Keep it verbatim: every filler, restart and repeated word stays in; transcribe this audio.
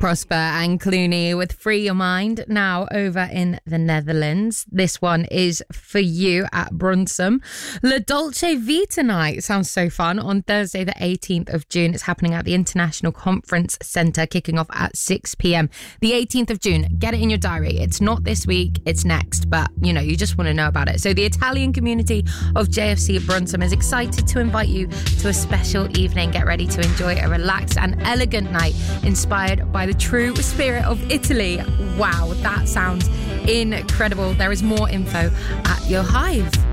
Prosper and Clooney with Free Your Mind, now over in the Netherlands. This one is for you at Brunsum. La Dolce Vita Night sounds so fun on Thursday the eighteenth of June. It's happening at the International Conference Centre, kicking off at six p.m. The eighteenth of June, get it in your diary. It's not this week, it's next, but you know, you just want to know about it. So the Italian community of J F C at Brunsum is excited to invite you to a special evening. Get ready to enjoy a relaxed and elegant night inspired by the true spirit of Italy. Wow, that sounds incredible. There is more info at Your Hive.